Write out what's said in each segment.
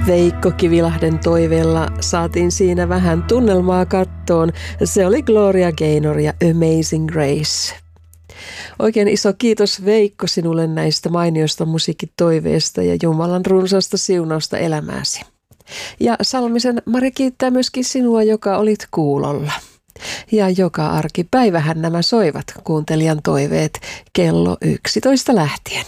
Veikko Kivilahden toiveella saatiin siinä vähän tunnelmaa kattoon. Se oli Gloria Gaynor ja Amazing Grace. Oikein iso kiitos Veikko sinulle näistä mainioista musiikkitoiveista ja Jumalan runsaasta siunausta elämääsi. Ja Salmisen Mari kiittää myöskin sinua, joka olit kuulolla. Ja joka arkipäivähän nämä soivat kuuntelijan toiveet kello 11 lähtien.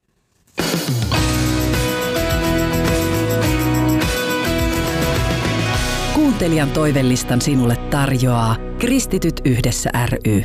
Kuuntelijan toivelistan sinulle tarjoaa Kristityt yhdessä ry.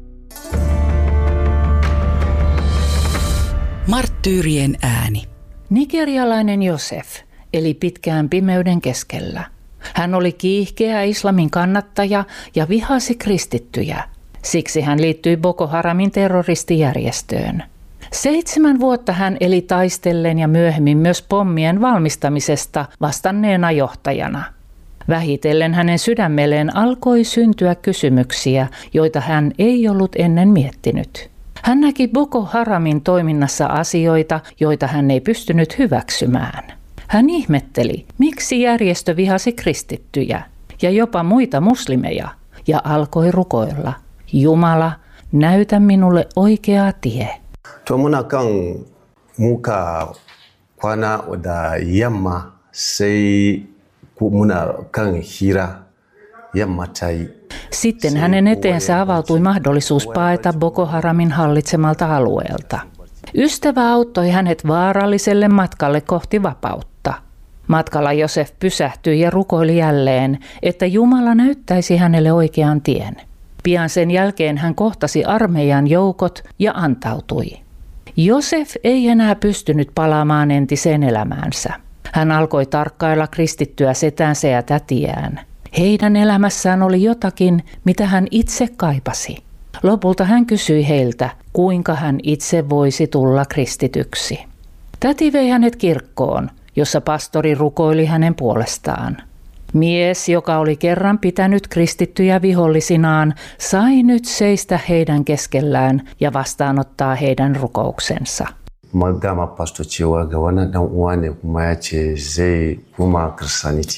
Marttyyrien ääni. Nigerialainen Josef eli pitkään pimeyden keskellä. Hän oli kiihkeä islamin kannattaja ja vihasi kristittyjä. Siksi hän liittyi Boko Haramin terroristijärjestöön. 7 vuotta hän eli taistellen ja myöhemmin myös pommien valmistamisesta vastanneena johtajana. Vähitellen hänen sydämelleen alkoi syntyä kysymyksiä, joita hän ei ollut ennen miettinyt. Hän näki Boko Haramin toiminnassa asioita, joita hän ei pystynyt hyväksymään. Hän ihmetteli, miksi järjestö vihasi kristittyjä ja jopa muita muslimeja, ja alkoi rukoilla: Jumala, näytä minulle oikea tie. Tuomuna kan muka kwana da yamma sai muna kan hira yamma tai. Sitten hänen eteensä avautui mahdollisuus paeta Boko Haramin hallitsemalta alueelta. Ystävä auttoi hänet vaaralliselle matkalle kohti vapautta. Matkalla Josef pysähtyi ja rukoili jälleen, että Jumala näyttäisi hänelle oikean tien. Pian sen jälkeen hän kohtasi armeijan joukot ja antautui. Josef ei enää pystynyt palaamaan entiseen elämäänsä. Hän alkoi tarkkailla kristittyä setänsä ja tätiään. Heidän elämässään oli jotakin, mitä hän itse kaipasi. Lopulta hän kysyi heiltä, kuinka hän itse voisi tulla kristityksi. Täti vei hänet kirkkoon, jossa pastori rukoili hänen puolestaan. Mies, joka oli kerran pitänyt kristittyjä vihollisinaan, sai nyt seistä heidän keskellään ja vastaanottaa heidän rukouksensa. Magama pastor cewa ga wannan dan uwa ne kuma ya ce zai koma Christianity.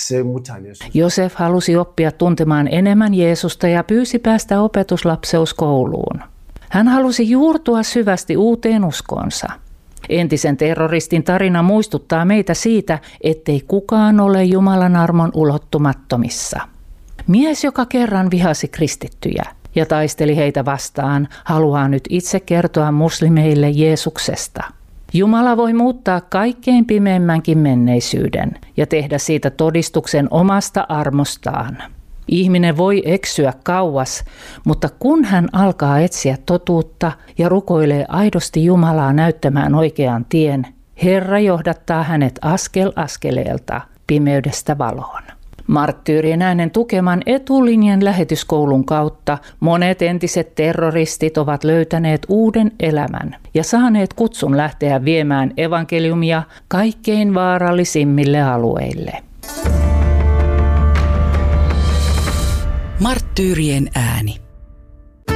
Josef halusi oppia tuntemaan enemmän Jeesusta ja pyysi päästä opetuslapseuskouluun. Hän halusi juurtua syvästi uuteen uskoonsa. Entisen terroristin tarina muistuttaa meitä siitä, ettei kukaan ole Jumalan armon ulottumattomissa. Mies, joka kerran vihasi kristittyjä ja taisteli heitä vastaan, haluaa nyt itse kertoa muslimeille Jeesuksesta. Jumala voi muuttaa kaikkein pimeimmänkin menneisyyden ja tehdä siitä todistuksen omasta armostaan. Ihminen voi eksyä kauas, mutta kun hän alkaa etsiä totuutta ja rukoilee aidosti Jumalaa näyttämään oikean tien, Herra johdattaa hänet askel askeleelta pimeydestä valoon. Marttyyrien äänen tukeman etulinjan lähetyskoulun kautta monet entiset terroristit ovat löytäneet uuden elämän ja saaneet kutsun lähteä viemään evankeliumia kaikkein vaarallisimmille alueille. Marttyyrien ääni.